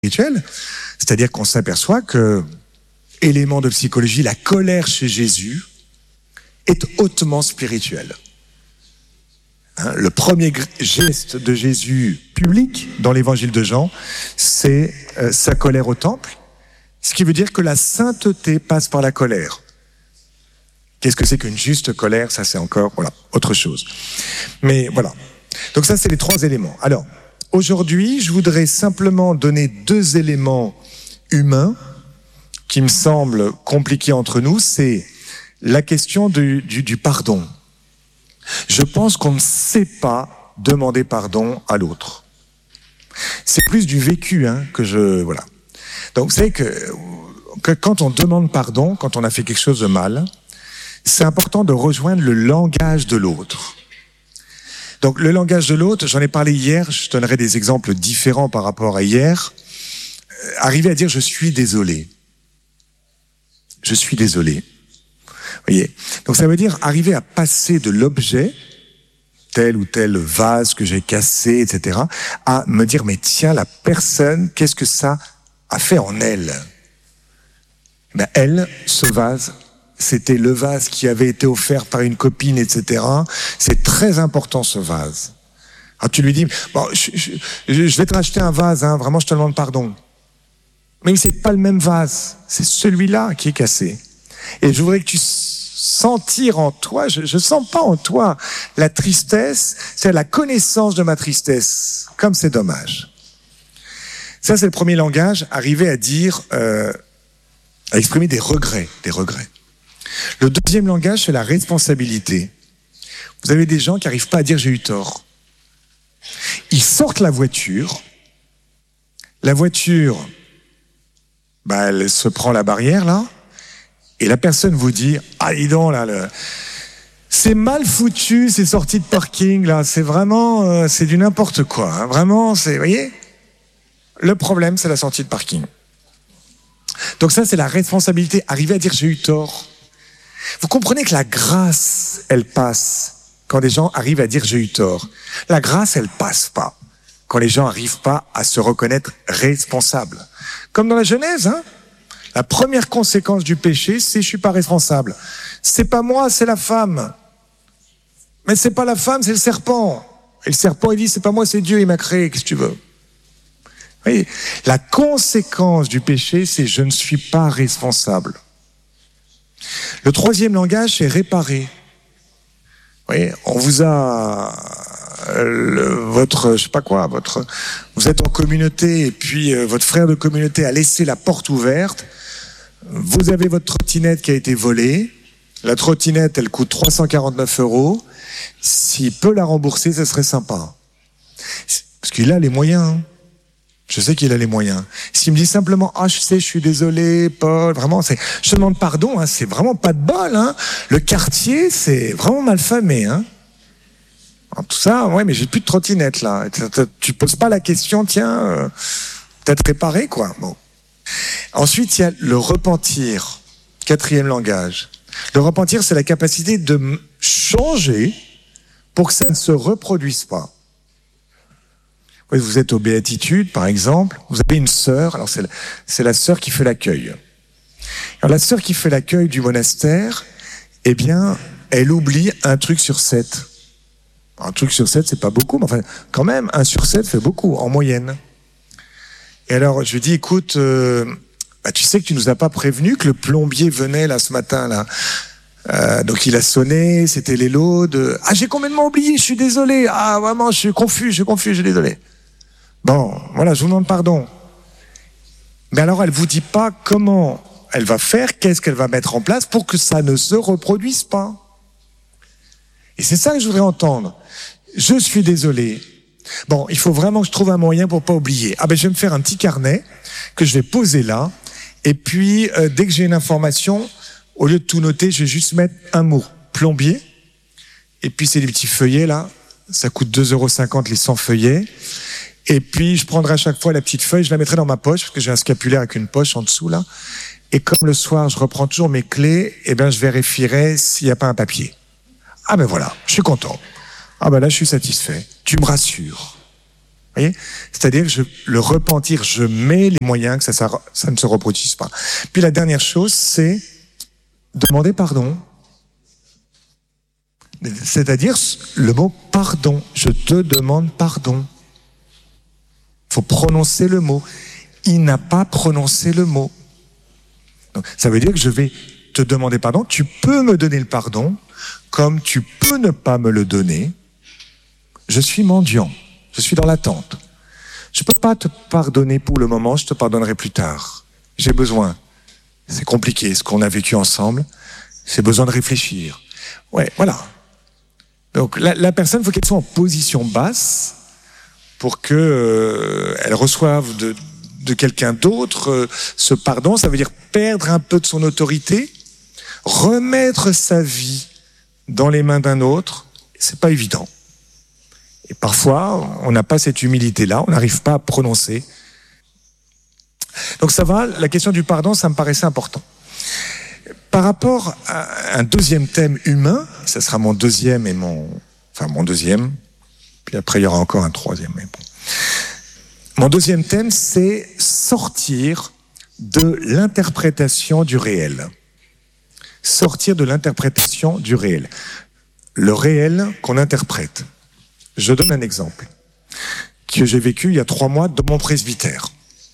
spirituelle, c'est-à-dire qu'on s'aperçoit que, élément de psychologie, la colère chez Jésus est hautement spirituelle. Le premier geste de Jésus public dans l'évangile de Jean, c'est sa colère au temple, ce qui veut dire que la sainteté passe par la colère. Qu'est-ce que c'est qu'une juste colère? Ça, c'est encore autre chose. Mais voilà. Donc ça, c'est les 3 éléments. Alors, aujourd'hui, je voudrais simplement donner 2 éléments humains qui me semblent compliqués entre nous. C'est la question du pardon. Je pense qu'on ne sait pas demander pardon à l'autre. C'est plus du vécu voilà. Donc vous savez que quand on demande pardon, quand on a fait quelque chose de mal, c'est important de rejoindre le langage de l'autre. Donc le langage de l'autre, j'en ai parlé hier, je donnerai des exemples différents par rapport à hier. Arriver à dire je suis désolé. Je suis désolé. Vous voyez. Donc ça veut dire arriver à passer de l'objet, tel ou tel vase que j'ai cassé, etc., à me dire mais tiens, la personne, qu'est-ce que ça a fait en elle? Ben elle, ce vase, c'était le vase qui avait été offert par une copine, etc. C'est très important ce vase. Alors tu lui dis bon, je vais te racheter un vase, vraiment je te demande pardon. Mais c'est pas le même vase, c'est celui-là qui est cassé. Et je voudrais que tu sentir en toi, je sens pas en toi la tristesse, c'est la connaissance de ma tristesse. Comme c'est dommage. Ça, c'est le premier langage, arriver à dire, à exprimer des regrets. Le deuxième langage, c'est la responsabilité. Vous avez des gens qui n'arrivent pas à dire j'ai eu tort. Ils sortent la voiture, elle se prend la barrière là, et la personne vous dit ah dis donc là, c'est mal foutu ces sorties de parking là, c'est vraiment c'est du n'importe quoi, vraiment c'est, vous voyez, le problème c'est la sortie de parking. Donc ça c'est la responsabilité, arriver à dire j'ai eu tort. Vous comprenez que la grâce elle passe quand des gens arrivent à dire j'ai eu tort. La grâce elle passe pas quand les gens n'arrivent pas à se reconnaître responsables. Comme dans la Genèse, la première conséquence du péché, c'est je suis pas responsable. C'est pas moi, c'est la femme. Mais c'est pas la femme, c'est le serpent. Et le serpent, il dit, c'est pas moi, c'est Dieu, il m'a créé, qu'est-ce que tu veux? Vous voyez, la conséquence du péché, c'est je ne suis pas responsable. Le troisième langage, c'est réparer. Vous voyez, on vous a vous êtes en communauté et puis votre frère de communauté a laissé la porte ouverte. Vous avez votre trottinette qui a été volée. La trottinette, elle coûte 349 €. S'il peut la rembourser, ça serait sympa. Parce qu'il a les moyens. Je sais qu'il a les moyens. S'il me dit simplement, je suis désolé, Paul, vraiment, je te demande pardon, c'est vraiment pas de bol, Le quartier, c'est vraiment mal famé, Alors, tout ça, ouais, mais j'ai plus de trottinette, là. Tu poses pas la question, tiens, peut-être réparer, quoi. Bon. Ensuite, il y a le repentir. 4e langage. Le repentir, c'est la capacité de changer pour que ça ne se reproduise pas. Vous êtes aux Béatitudes, par exemple, vous avez une sœur, alors c'est la sœur qui fait l'accueil. Alors la sœur qui fait l'accueil du monastère, eh bien, elle oublie 1 truc sur 7. Un truc sur 7, c'est pas beaucoup, mais enfin, quand même, 1 sur 7 fait beaucoup, en moyenne. Et alors, je lui dis, écoute, tu sais que tu nous as pas prévenu que le plombier venait, là, ce matin, là. Donc, il a sonné, c'était les laudes. J'ai complètement oublié, je suis désolé. Vraiment, je suis confus, je suis désolé. Bon, voilà, je vous demande pardon. Mais alors, elle vous dit pas comment elle va faire, qu'est-ce qu'elle va mettre en place pour que ça ne se reproduise pas. Et c'est ça que je voudrais entendre. Je suis désolé. Bon, il faut vraiment que je trouve un moyen pour pas oublier. Je vais me faire un petit carnet que je vais poser là. Et puis, dès que j'ai une information, au lieu de tout noter, je vais juste mettre un mot. Plombier. Et puis, c'est des petits feuillets là. Ça coûte 2,50 € les 100 feuillets. Et puis, je prendrai à chaque fois la petite feuille, je la mettrai dans ma poche, parce que j'ai un scapulaire avec une poche en dessous là. Et comme le soir, je reprends toujours mes clés, je vérifierai s'il n'y a pas un papier. Voilà, je suis content. Là, je suis satisfait. Tu me rassures. Voyez, c'est-à-dire que le repentir, je mets les moyens que ça ne se reproduise pas. Puis la dernière chose, c'est demander pardon. C'est-à-dire le mot pardon. Je te demande pardon. Il faut prononcer le mot. Il n'a pas prononcé le mot. Donc, ça veut dire que je vais te demander pardon. Tu peux me donner le pardon, comme tu peux ne pas me le donner. Je suis mendiant. Je suis dans l'attente. Je ne peux pas te pardonner pour le moment, je te pardonnerai plus tard. J'ai besoin. C'est compliqué ce qu'on a vécu ensemble. J'ai besoin de réfléchir. Ouais, voilà. Donc la personne, il faut qu'elle soit en position basse pour qu'elle reçoive de quelqu'un d'autre ce pardon. Ça veut dire perdre un peu de son autorité, remettre sa vie dans les mains d'un autre. C'est pas évident. Et parfois, on n'a pas cette humilité-là, on n'arrive pas à prononcer. Donc ça va, la question du pardon, ça me paraissait important. Par rapport à un deuxième thème humain, ça sera mon deuxième, puis après il y aura encore un troisième. Mais bon. Mon deuxième thème, c'est sortir de l'interprétation du réel. Sortir de l'interprétation du réel. Le réel qu'on interprète. Je donne un exemple que j'ai vécu il y a 3 mois dans mon presbytère.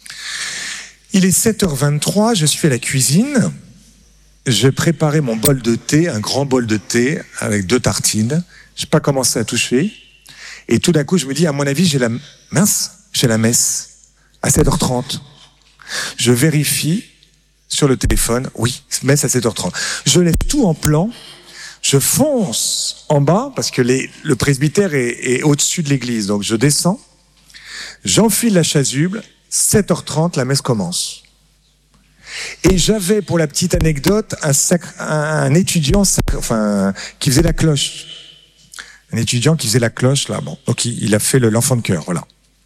Il est 7h23, je suis à la cuisine, j'ai préparé mon bol de thé, un grand bol de thé avec 2 tartines, je n'ai pas commencé à toucher, et tout d'un coup je me dis, à mon avis, j'ai la messe à 7h30. Je vérifie sur le téléphone, oui, messe à 7h30. Je laisse tout en plan. Je fonce en bas, parce que le presbytère est au-dessus de l'église. Donc je descends, j'enfile la chasuble, 7h30, la messe commence. Et j'avais, pour la petite anecdote, un étudiant qui faisait la cloche. Un étudiant qui faisait la cloche, là. Bon, donc il a fait l'enfant de chœur, voilà.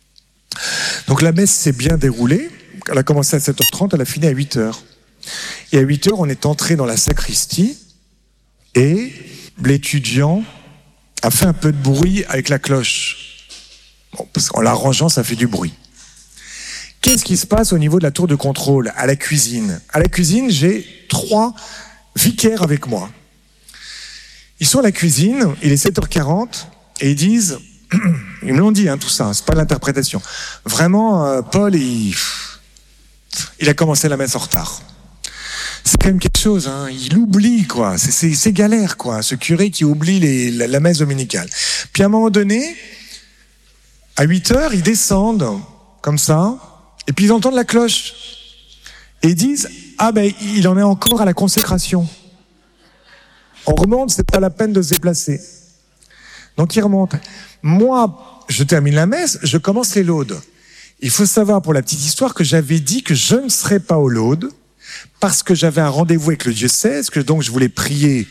Donc la messe s'est bien déroulée. Elle a commencé à 7h30, elle a fini à 8h. Et à 8h, on est entré dans la sacristie. Et l'étudiant a fait un peu de bruit avec la cloche. Bon, parce qu'en l'arrangeant, ça fait du bruit. Qu'est-ce qui se passe au niveau de la tour de contrôle, à la cuisine ? À la cuisine, j'ai 3 vicaires avec moi. Ils sont à la cuisine, il est 7h40, et ils disent, ils me l'ont dit, tout ça, c'est pas de l'interprétation. Vraiment, Paul, il a commencé la messe en retard. C'est quand même quelque chose, il oublie, quoi. C'est galère, quoi. Ce curé qui oublie la messe dominicale. Puis à un moment donné, à 8h, ils descendent, comme ça, et puis ils entendent la cloche. Et ils disent, il en est encore à la consécration. On remonte, c'est pas la peine de se déplacer. Donc ils remontent. Moi, je termine la messe, je commence les laudes. Il faut savoir, pour la petite histoire, que j'avais dit que je ne serais pas aux laudes, parce que j'avais un rendez-vous avec le diocèse, que donc je voulais prier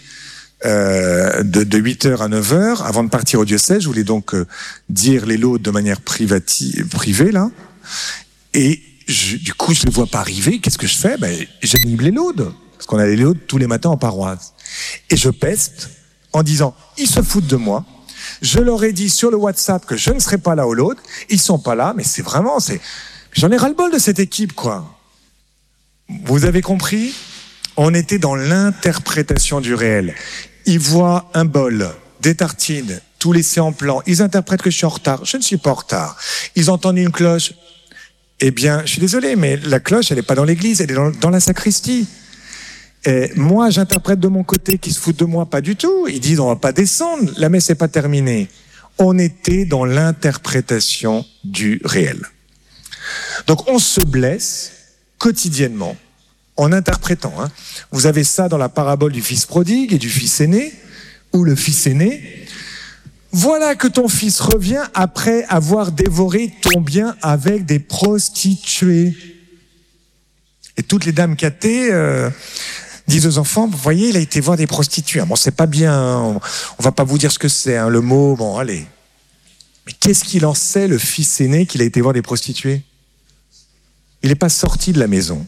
de 8h à 9h, avant de partir au diocèse. Je voulais donc dire les laudes de manière privée, là. Et du coup, je ne les vois pas arriver. Qu'est-ce que je fais ? J'anime les laudes, parce qu'on a les laudes tous les matins en paroisse. Et je peste en disant, ils se foutent de moi. Je leur ai dit sur le WhatsApp que je ne serais pas là aux laudes. Ils sont pas là, mais j'en ai ras-le-bol de cette équipe, quoi. Vous avez compris ? On était dans l'interprétation du réel. Ils voient un bol, des tartines, tout laissé en plan. Ils interprètent que je suis en retard. Je ne suis pas en retard. Ils entendent une cloche. Eh bien, je suis désolé, mais la cloche, elle n'est pas dans l'église, elle est dans la sacristie. Et moi, j'interprète de mon côté qu'ils se foutent de moi, pas du tout. Ils disent, on va pas descendre, la messe n'est pas terminée. On était dans l'interprétation du réel. Donc, on se blesse quotidiennement, en interprétant. Vous avez ça dans la parabole du fils prodigue et du fils aîné, où le fils aîné, voilà que ton fils revient après avoir dévoré ton bien avec des prostituées. Et toutes les dames catées disent aux enfants, vous voyez, il a été voir des prostituées. Bon, c'est pas bien, on va pas vous dire ce que c'est, le mot, bon, allez. Mais qu'est-ce qu'il en sait, le fils aîné, qu'il a été voir des prostituées ? Il n'est pas sorti de la maison.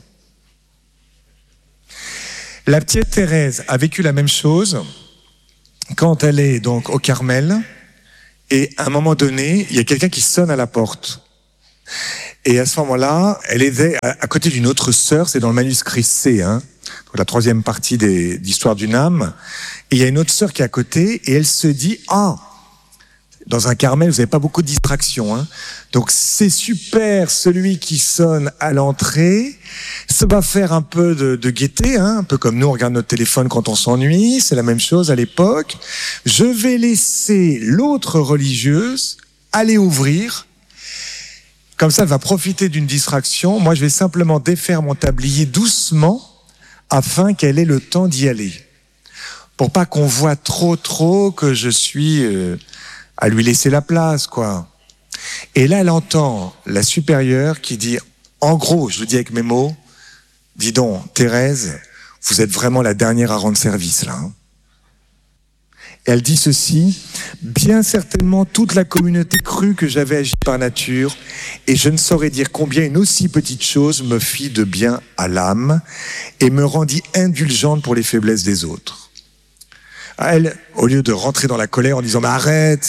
La petite Thérèse a vécu la même chose quand elle est donc au Carmel Et à un moment donné, il y a quelqu'un qui sonne à la porte. Et à ce moment-là, elle était à côté d'une autre sœur, c'est dans le manuscrit C, donc la troisième partie d'Histoire d'une âme. Et il y a une autre sœur qui est à côté, et elle se dit, dans un Carmel, vous n'avez pas beaucoup de distractions. Donc c'est super, celui qui sonne à l'entrée, ça va faire un peu de gaieté, un peu comme nous, on regarde notre téléphone quand on s'ennuie, c'est la même chose à l'époque. Je vais laisser l'autre religieuse aller ouvrir. Comme ça, elle va profiter d'une distraction. Moi, je vais simplement défaire mon tablier doucement afin qu'elle ait le temps d'y aller. Pour pas qu'on voit trop que je suis à lui laisser la place, quoi. Et là, elle entend la supérieure qui dit, en gros, je le dis avec mes mots, dis donc, Thérèse, vous êtes vraiment la dernière à rendre service, là. Et elle dit ceci, bien certainement toute la communauté crut que j'avais agi par nature, et je ne saurais dire combien une aussi petite chose me fit de bien à l'âme, et me rendit indulgente pour les faiblesses des autres. Elle, au lieu de rentrer dans la colère en disant, mais arrête,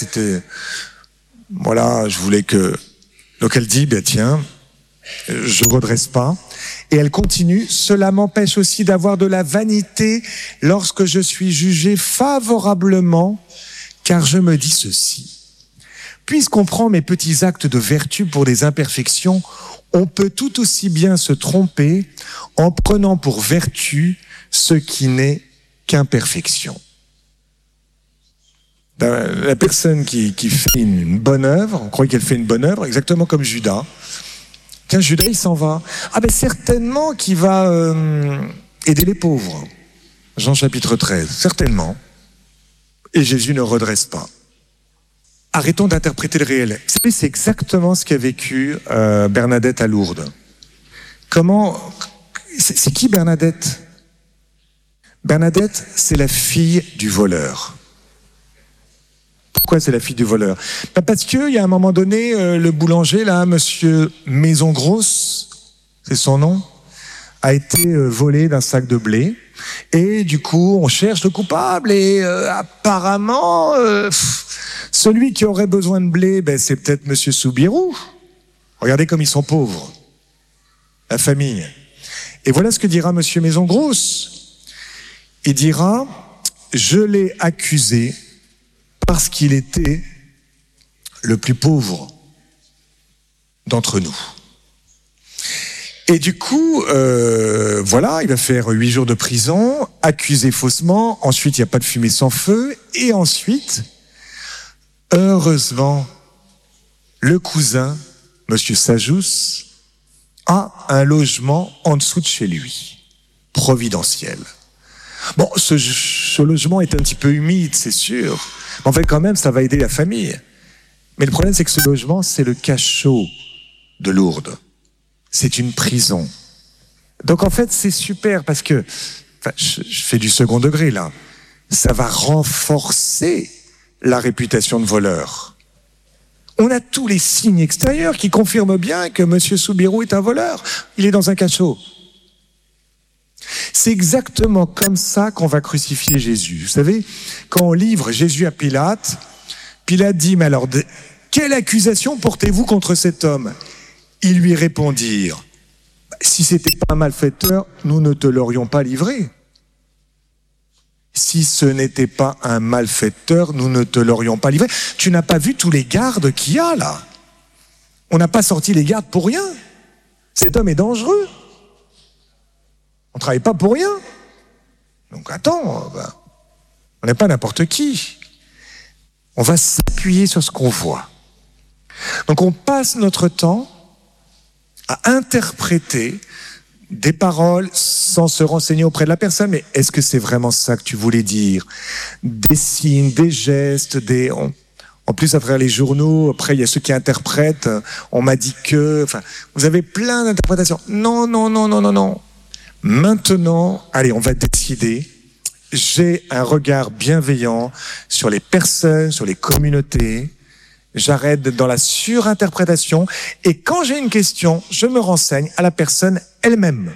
je voulais que... Donc elle dit, tiens, je ne redresse pas. Et elle continue, cela m'empêche aussi d'avoir de la vanité lorsque je suis jugé favorablement, car je me dis ceci. Puisqu'on prend mes petits actes de vertu pour des imperfections, on peut tout aussi bien se tromper en prenant pour vertu ce qui n'est qu'imperfection. La personne qui fait une bonne œuvre, on croit qu'elle fait une bonne œuvre, exactement comme Judas. Tiens, Judas, il s'en va. Certainement qu'il va aider les pauvres. Jean chapitre 13, certainement. Et Jésus ne redresse pas. Arrêtons d'interpréter le réel. Vous savez, c'est exactement ce qu'a vécu Bernadette à Lourdes. C'est qui Bernadette? Bernadette, c'est la fille du voleur. Pourquoi c'est la fille du voleur? Parce qu'il y a un moment donné, le boulanger, là, monsieur Maison Grosse, c'est son nom, a été volé d'un sac de blé. Et du coup, on cherche le coupable. Et apparemment, celui qui aurait besoin de blé, c'est peut-être monsieur Soubirou. Regardez comme ils sont pauvres, la famille. Et voilà ce que dira monsieur Maison Grosse. Il dira, je l'ai accusé parce qu'il était le plus pauvre d'entre nous. Et du coup, il va faire 8 jours de prison, accusé faussement, ensuite il n'y a pas de fumée sans feu, et ensuite, heureusement, le cousin, monsieur Sajous, a un logement en dessous de chez lui, providentiel. Bon, ce logement est un petit peu humide, c'est sûr. Mais en fait, quand même, ça va aider la famille. Mais le problème, c'est que ce logement, c'est le cachot de Lourdes. C'est une prison. Donc, en fait, c'est super parce que, je fais du second degré, là. Ça va renforcer la réputation de voleur. On a tous les signes extérieurs qui confirment bien que monsieur Soubirou est un voleur. Il est dans un cachot. C'est exactement comme ça qu'on va crucifier Jésus. Vous savez, quand on livre Jésus à Pilate, Pilate dit, mais alors, quelle accusation portez-vous contre cet homme? Ils lui répondirent, si c'était pas un malfaiteur, nous ne te l'aurions pas livré. Si ce n'était pas un malfaiteur, nous ne te l'aurions pas livré. Tu n'as pas vu tous les gardes qu'il y a là? On n'a pas sorti les gardes pour rien. Cet homme est dangereux. On ne travaille pas pour rien. Donc attends, on n'est pas n'importe qui. On va s'appuyer sur ce qu'on voit. Donc on passe notre temps à interpréter des paroles sans se renseigner auprès de la personne. Mais est-ce que c'est vraiment ça que tu voulais dire? Des signes, des gestes, En plus, à travers les journaux, après, il y a ceux qui interprètent. On m'a dit que... vous avez plein d'interprétations. Non. Maintenant, allez, on va décider. J'ai un regard bienveillant sur les personnes, sur les communautés. J'arrête d'être dans la surinterprétation. Et quand j'ai une question, je me renseigne à la personne elle-même.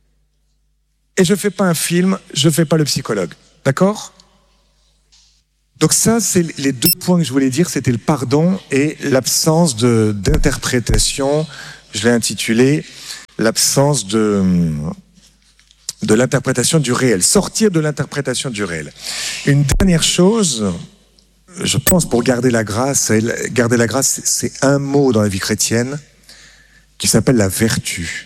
Et je fais pas un film, je fais pas le psychologue. D'accord? Donc ça, c'est les deux points que je voulais dire, c'était le pardon et l'absence d'interprétation. Je l'ai intitulé « L'absence de l'interprétation du réel ». Sortir de l'interprétation du réel. Une dernière chose, je pense, pour garder la grâce, c'est un mot dans la vie chrétienne qui s'appelle la vertu.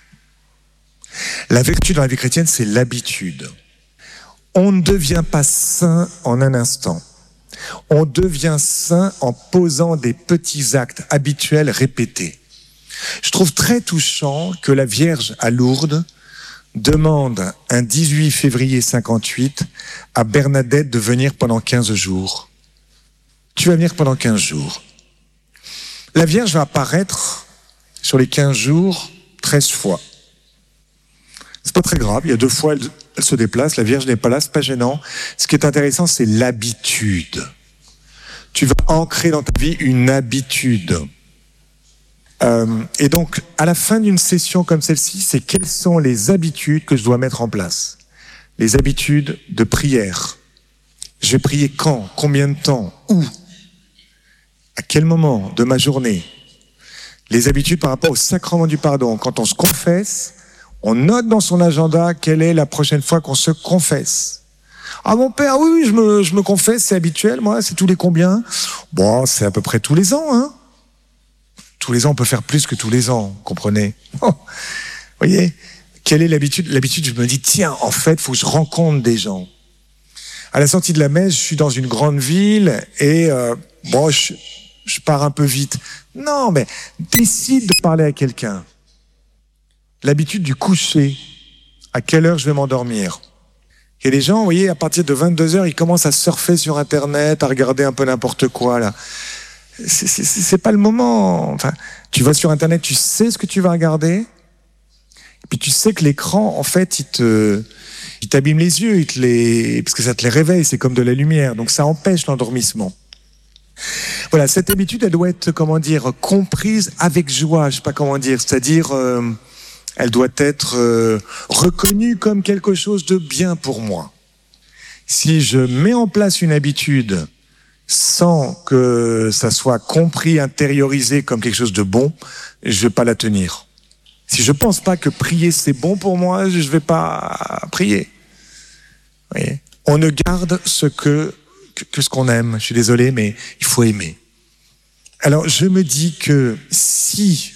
La vertu dans la vie chrétienne, c'est l'habitude. On ne devient pas saint en un instant. On devient saint en posant des petits actes habituels répétés. Je trouve très touchant que la Vierge à Lourdes demande un 18 février 58 à Bernadette de venir pendant 15 jours. Tu vas venir pendant 15 jours. La Vierge va apparaître sur les 15 jours 13 fois. C'est pas très grave, il y a 2 fois elle se déplace, la Vierge n'est pas là, c'est pas gênant. Ce qui est intéressant, c'est l'habitude. Tu vas ancrer dans ta vie une habitude. Et donc, à la fin d'une session comme celle-ci, c'est quelles sont les habitudes que je dois mettre en place. Les habitudes de prière. Je vais prier quand? Combien de temps? Où? À quel moment de ma journée? Les habitudes par rapport au sacrement du pardon. Quand on se confesse, on note dans son agenda quelle est la prochaine fois qu'on se confesse. Ah mon père, oui, je me confesse, c'est habituel, moi, c'est tous les combien? Bon, c'est à peu près tous les ans, hein. Tous les ans, on peut faire plus que tous les ans, comprenez? Oh, voyez, quelle est l'habitude? L'habitude, je me dis, tiens, en fait, il faut que je rencontre des gens. À la sortie de la messe, je suis dans une grande ville et bon, je pars un peu vite. Non, mais décide de parler à quelqu'un. L'habitude du coucher. À quelle heure je vais m'endormir? Il y a des gens, vous voyez, à partir de 22h, ils commencent à surfer sur Internet, à regarder un peu n'importe quoi, là. C'est pas le moment. Enfin, tu vas sur Internet, tu sais ce que tu vas regarder, et puis tu sais que l'écran, en fait, il t'abîme les yeux, parce que ça te les réveille, c'est comme de la lumière, donc ça empêche l'endormissement. Voilà, cette habitude, elle doit être, comprise avec joie, je sais pas comment dire, c'est-à-dire, elle doit être reconnue comme quelque chose de bien pour moi. Si je mets en place une habitude sans que ça soit compris, intériorisé comme quelque chose de bon, je vais pas la tenir. Si je pense pas que prier c'est bon pour moi, je vais pas prier. Vous voyez ? On ne garde ce qu'on aime. Je suis désolé, mais il faut aimer. Alors, je me dis que si,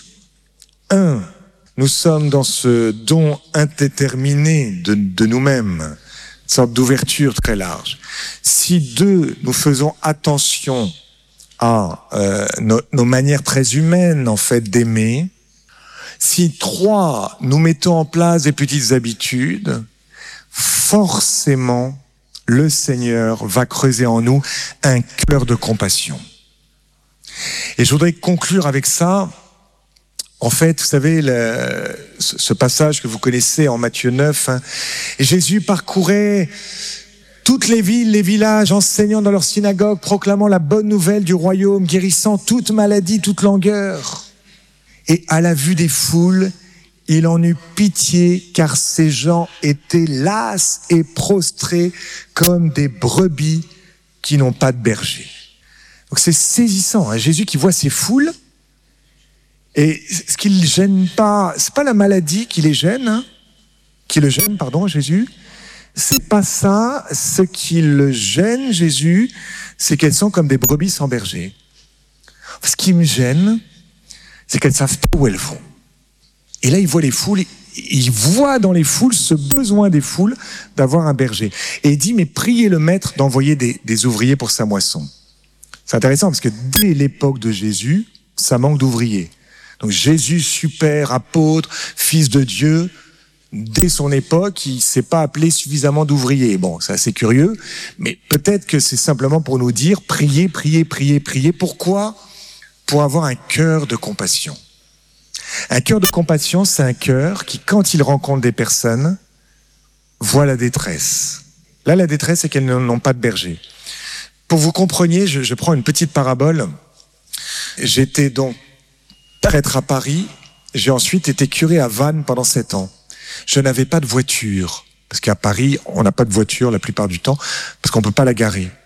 nous sommes dans ce don indéterminé de nous-mêmes, une sorte d'ouverture très large. Si 2, nous faisons attention à nos manières très humaines, en fait, d'aimer. Si 3, nous mettons en place des petites habitudes, forcément, le Seigneur va creuser en nous un cœur de compassion. Et je voudrais conclure avec ça. En fait, vous savez, ce passage que vous connaissez en Matthieu 9, hein, Jésus parcourait toutes les villes, les villages, enseignant dans leurs synagogues, proclamant la bonne nouvelle du royaume, guérissant toute maladie, toute langueur. Et à la vue des foules, il en eut pitié, car ces gens étaient las et prostrés comme des brebis qui n'ont pas de berger. Donc c'est saisissant, hein, Jésus qui voit ces foules. Et ce qui le gêne pas, c'est pas la maladie qui les gêne, hein, Jésus. C'est pas ça. Ce qui le gêne, Jésus, c'est qu'elles sont comme des brebis sans berger. Ce qui me gêne, c'est qu'elles savent pas où elles vont. Et là, il voit les foules, il voit dans les foules ce besoin des foules d'avoir un berger. Et il dit, mais priez le maître d'envoyer des ouvriers pour sa moisson. C'est intéressant parce que dès l'époque de Jésus, ça manque d'ouvriers. Donc Jésus, super apôtre, fils de Dieu, dès son époque, il ne s'est pas appelé suffisamment d'ouvriers. Bon, c'est assez curieux, mais peut-être que c'est simplement pour nous dire, priez, priez, priez, priez. Pourquoi ? Pour avoir un cœur de compassion. Un cœur de compassion, c'est un cœur qui, quand il rencontre des personnes, voit la détresse. Là, la détresse, c'est qu'elles n'ont pas de berger. Pour que vous compreniez, je prends une petite parabole. J'étais donc prêtre à Paris. J'ai ensuite été curé à Vannes pendant 7 ans. Je n'avais pas de voiture. Parce qu'à Paris, on n'a pas de voiture la plupart du temps, parce qu'on ne peut pas la garer.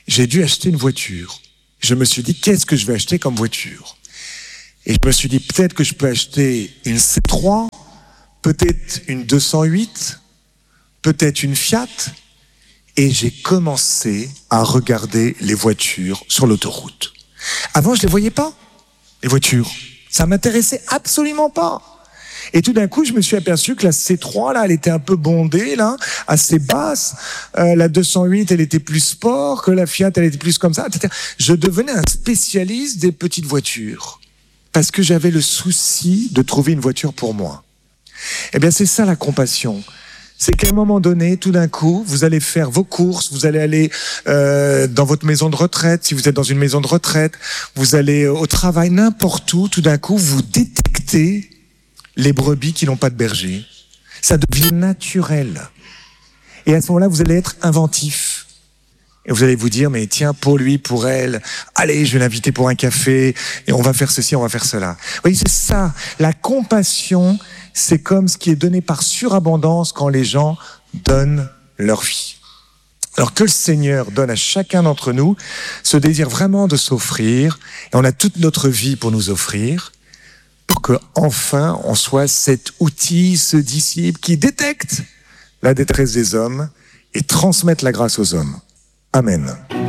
j'ai dû acheter une voiture. Je me suis dit, qu'est-ce que je vais acheter comme voiture? Et je me suis dit, peut-être que je peux acheter une C3, peut-être une 208, peut-être une Fiat. Et j'ai commencé à regarder les voitures sur l'autoroute. Avant, je les voyais pas, les voitures. Ça m'intéressait absolument pas. Et tout d'un coup, je me suis aperçu que la C3, là, elle était un peu bondée, là, assez basse. La 208, elle était plus sport, que la Fiat, elle était plus comme ça, etc. Je devenais un spécialiste des petites voitures. Parce que j'avais le souci de trouver une voiture pour moi. Eh bien, c'est ça la compassion. C'est qu'à un moment donné, tout d'un coup, vous allez faire vos courses, vous allez aller dans votre maison de retraite, si vous êtes dans une maison de retraite, vous allez au travail, n'importe où, tout d'un coup, vous détectez les brebis qui n'ont pas de berger. Ça devient naturel. Et à ce moment-là, vous allez être inventif. Et vous allez vous dire, mais tiens, pour lui, pour elle, allez, je vais l'inviter pour un café, et on va faire ceci, on va faire cela. Vous voyez, c'est ça. La compassion, c'est comme ce qui est donné par surabondance quand les gens donnent leur vie. Alors que le Seigneur donne à chacun d'entre nous ce désir vraiment de s'offrir, et on a toute notre vie pour nous offrir, pour que enfin on soit cet outil, ce disciple qui détecte la détresse des hommes et transmette la grâce aux hommes. Amen.